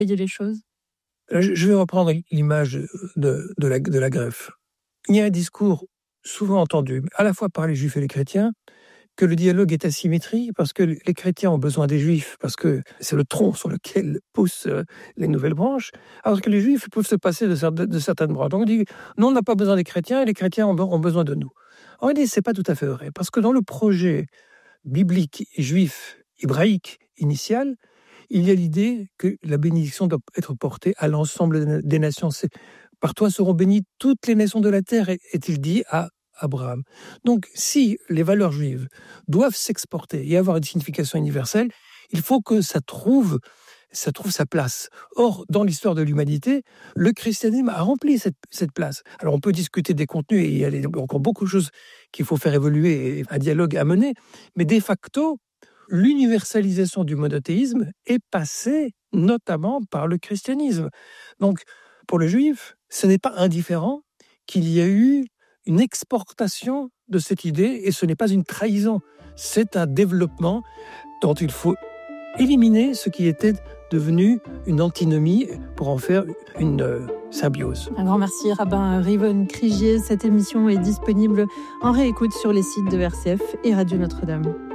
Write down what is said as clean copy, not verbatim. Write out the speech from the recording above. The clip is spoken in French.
voyez les choses? Je vais reprendre l'image de la greffe. Il y a un discours souvent entendu, à la fois par les juifs et les chrétiens, que le dialogue est asymétrique parce que les chrétiens ont besoin des juifs, parce que c'est le tronc sur lequel poussent les nouvelles branches, alors que les juifs peuvent se passer de certaines branches. Donc on dit, non, on n'a pas besoin des chrétiens et les chrétiens ont besoin de nous. En réalité, ce n'est pas tout à fait vrai, parce que dans le projet biblique, juif, hébraïque, initial, il y a l'idée que la bénédiction doit être portée à l'ensemble des nations. Par toi seront bénies toutes les nations de la terre, est-il dit à Abraham. Donc, si les valeurs juives doivent s'exporter et avoir une signification universelle, il faut que ça trouve sa place. Or, dans l'histoire de l'humanité, le christianisme a rempli cette place. Alors, on peut discuter des contenus et il y a encore beaucoup de choses qu'il faut faire évoluer et un dialogue à mener, mais de facto, l'universalisation du monothéisme est passée notamment par le christianisme. Donc, pour le juif, ce n'est pas indifférent qu'il y a eu une exportation de cette idée, et ce n'est pas une trahison. C'est un développement dont il faut éliminer ce qui était devenu une antinomie pour en faire une symbiose. Un grand merci, rabbin Rivon Krigier. Cette émission est disponible en réécoute sur les sites de RCF et Radio Notre-Dame.